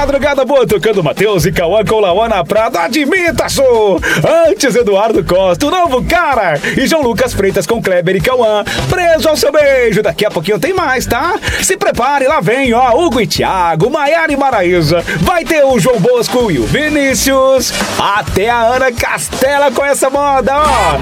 madrugada boa tocando Matheus e Cauã com Lauana Prado. Admita, show! Antes, Eduardo Costa, o novo cara. E João Lucas Freitas com Kleber e Cauã. Preso ao seu beijo. Daqui a pouquinho tem mais, tá? Se prepare, lá vem, ó, Hugo e Thiago, Maiara e Maraísa. Vai ter o João Bosco e o Vinícius. Até a Ana Castela com essa moda, ó.